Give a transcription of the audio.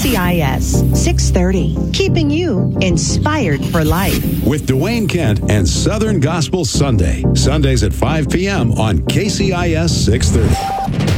KCIS 630, keeping you inspired for life. With Dwayne Kent and Southern Gospel Sunday. Sundays at 5 p.m. on KCIS 630.